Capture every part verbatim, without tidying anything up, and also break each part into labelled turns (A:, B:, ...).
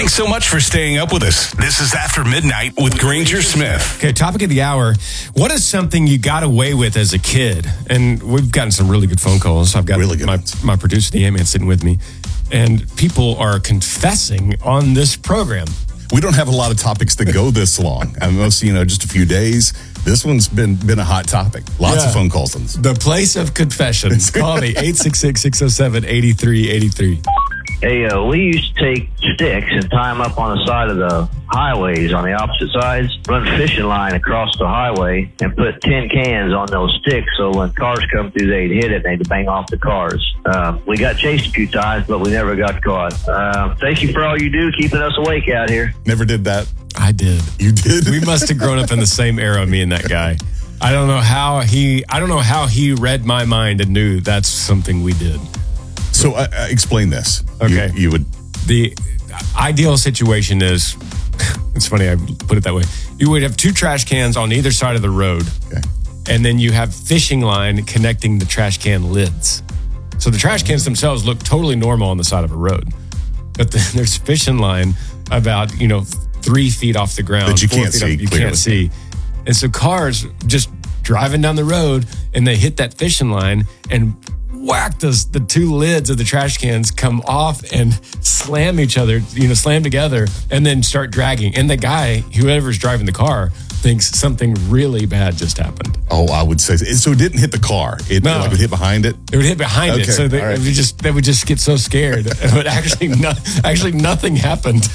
A: Thanks so much for staying up with us. This is After Midnight with Granger Smith.
B: Okay, topic of the hour. What is something you got away with as a kid? And we've gotten some really good phone calls. I've got
C: really good
B: my, my producer, the A-Man, sitting with me. And people are confessing on this program.
C: We don't have a lot of topics that go this long. I mean, most, you know, just a few days. This one's been been a hot topic. Lots yeah. of phone calls on this.
B: The place of confessions. Call me, eight six six, six oh seven, eight three eight three.
D: Hey, uh, we used to take sticks and tie them up on the side of the highways on the opposite sides, run a fishing line across the highway, and put tin cans on those sticks so when cars come through, they'd hit it and they'd bang off the cars. Uh, we got chased a few times, but we never got caught. Uh, thank you for all you do, keeping us awake out here.
C: Never did that.
B: I did.
C: You did?
B: We must have grown up in the same era, me and that guy. I don't know how he, I don't know how he read my mind and knew that's something we did.
C: So uh, uh, explain this.
B: Okay.
C: You, you would.
B: The ideal situation is, it's funny I put it that way. You would have two trash cans on either side of the road.
C: Okay.
B: And then you have fishing line connecting the trash can lids. So the trash cans themselves look totally normal on the side of a road. But then there's fishing line about, you know, three feet off the ground.
C: That you
B: four
C: can't
B: feet
C: see.
B: Up, you
C: clearly.
B: can't see. And so cars just driving down the road and they hit that fishing line and whack, those, the two lids of the trash cans come off and slam each other, you know, slam together and then start dragging. And the guy, whoever's driving the car, thinks something really bad just happened.
C: Oh, I would say so. So it didn't hit the car. It
B: No.
C: like, would hit behind it.
B: It would hit behind
C: Okay,
B: it. So they,
C: all right.
B: it would just, they would just get so scared. But actually, no, actually nothing happened.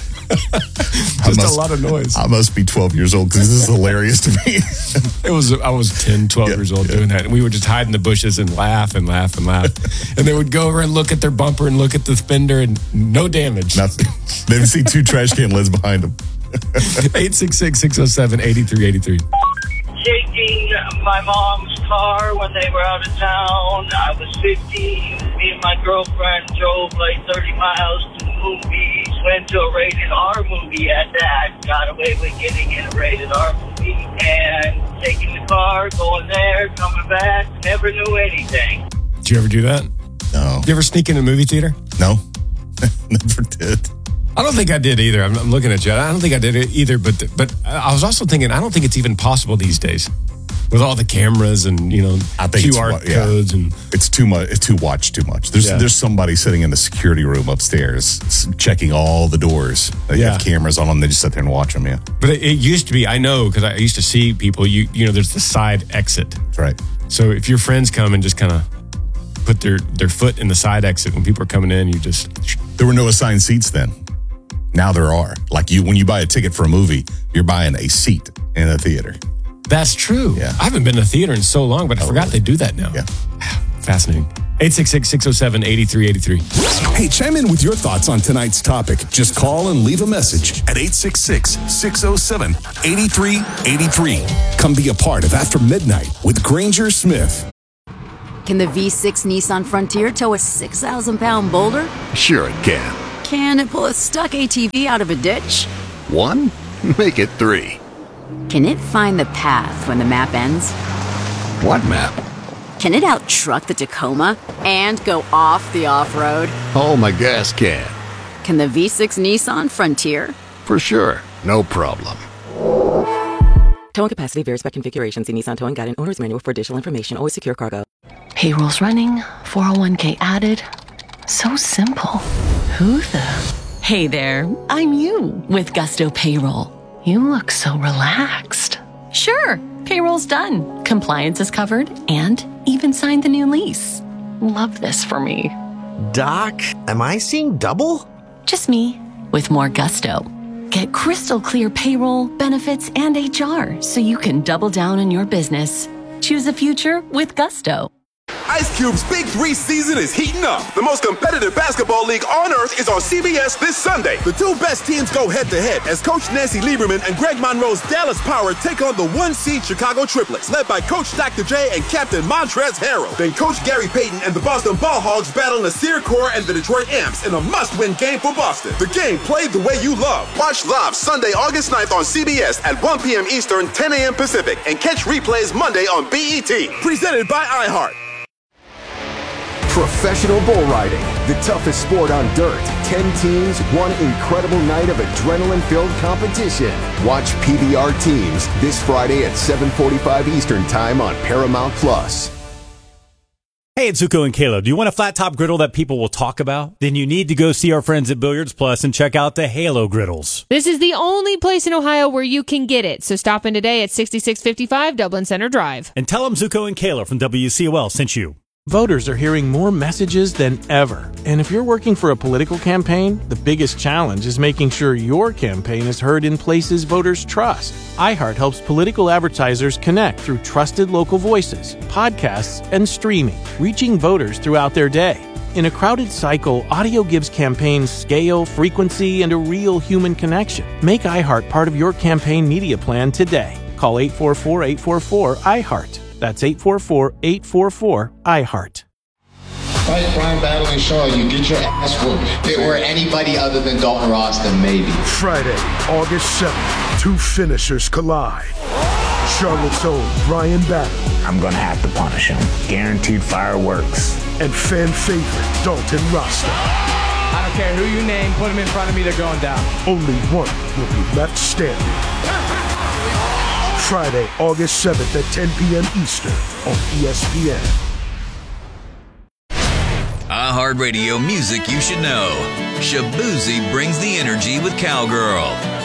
B: Just
C: must,
B: a lot of noise.
C: I must be twelve years old because this is hilarious to me.
B: It was, I was ten, twelve
C: Yeah,
B: years old
C: yeah.
B: doing that. And we would just hide in the bushes and laugh and laugh and laugh. And they would go over and look at their bumper and look at the fender and no damage.
C: Nothing. They've seen two trash can lids behind them.
B: eight six six, six oh seven, eight three eight three.
E: Taking my mom's car when they were out of town. I was fifteen. Me and my girlfriend drove like thirty miles to the movies. Went to a rated R movie at that. Got away with getting in a rated R movie. And taking the car, going there, coming back. Never knew anything.
B: Did you ever do that?
C: No.
B: Did you ever sneak in a movie theater?
C: No. Never did.
B: I don't think I did either. I'm, I'm looking at you. I don't think I did it either. But but I was also thinking, I don't think it's even possible these days with all the cameras and, you know,
C: I think
B: Q
C: it's
B: R
C: wa- yeah.
B: codes. And
C: It's too much. It's too watched too much. There's
B: Yeah.
C: there's somebody sitting in the security room upstairs s- checking all the doors. They
B: Yeah.
C: have cameras on them. They just sit there and watch them. Yeah,
B: But it, it used to be, I know, because I used to see people, you you know, there's the side exit.
C: that's right.
B: So if your friends come and just kind of put their, their foot in the side exit when people are coming in, you just...
C: There were no assigned seats then. Now there are. Like you, when you buy a ticket for a movie, you're buying a seat in a theater.
B: That's true.
C: Yeah.
B: I haven't been to a theater in so long, but I
C: Oh,
B: forgot
C: really?
B: they do that now.
C: Yeah.
B: Fascinating. eight six six, six oh seven, eight three eight three.
F: Hey, chime in with your thoughts on tonight's topic. Just call and leave a message at eight six six, six oh seven, eight three eight three. Come be a part of After Midnight with Granger Smith.
G: Can the V six Nissan Frontier tow a six thousand pound boulder?
H: Sure it can.
G: Can it pull a stuck A T V out of a ditch?
H: One? Make it three.
G: Can it find the path when the map ends?
H: What map?
G: Can it out-truck the Tacoma and go off the off-road?
H: Oh, my gas can.
G: Can the V six Nissan Frontier?
H: For sure. No problem.
I: Towing capacity varies by configuration. See Nissan Towing Guide and Owner's Manual for additional information. Always secure cargo.
J: Payroll's running, four oh one k added. So simple. Who the? Hey there, I'm you with Gusto Payroll. You look so relaxed. Sure, payroll's done. Compliance is covered and even signed the new lease. Love this for me.
K: Doc, am I seeing double?
J: Just me with more gusto. Get crystal clear payroll, benefits, and H R so you can double down on your business. Choose a future with Gusto.
L: Ice Cube's Big Three season is heating up. The most competitive basketball league on earth is on C B S this Sunday. The two best teams go head-to-head as Coach Nancy Lieberman and Greg Monroe's Dallas Power take on the one-seed Chicago Triplets, led by Coach Doctor J and Captain Montrezl Harrell. Then Coach Gary Payton and the Boston Ball Hogs battle Nasir Kaur and the Detroit Amps in a must-win game for Boston. The game played the way you love. Watch live Sunday, August ninth on C B S at one p.m. Eastern, ten a.m. Pacific, and catch replays Monday on B E T. Presented by iHeart.
M: Professional bull riding, the toughest sport on dirt. Ten teams, one incredible night of adrenaline-filled competition. Watch P B R Teams this Friday at seven forty-five Eastern Time on Paramount Plus.
N: Hey, it's Zuko and Caleb. Do you want a flat top griddle that people will talk about? Then you need to go see our friends at Billiards Plus and check out the Halo griddles.
O: This is the only place in Ohio where you can get it. So stop in today at sixty-six fifty-five Dublin Center Drive.
N: And tell them Zuko and Caleb from W C O L sent you.
P: Voters are hearing more messages than ever. And if you're working for a political campaign, the biggest challenge is making sure your campaign is heard in places voters trust. iHeart helps political advertisers connect through trusted local voices, podcasts, and streaming, reaching voters throughout their day. In a crowded cycle, audio gives campaigns scale, frequency, and a real human connection. Make iHeart part of your campaign media plan today. Call eight four four, eight four four, iHeart. That's eight four four, eight four four, iHeart.
Q: Fight Brian Battling Shaw, you get your ass whooped. If it were anybody other than Dalton Ross, then maybe.
R: Friday, August seventh, two finishers collide. Charlotte's own Brian Battling.
S: I'm gonna have to punish him. Guaranteed fireworks.
R: And fan favorite Dalton Rasta.
T: I don't care who you name, put him in front of me, they're going down.
R: Only one will be left standing. Friday, August seventh at ten p.m. Eastern on E S P N.
U: iHeartRadio music you should know. Shabuzi brings the energy with Cowgirl.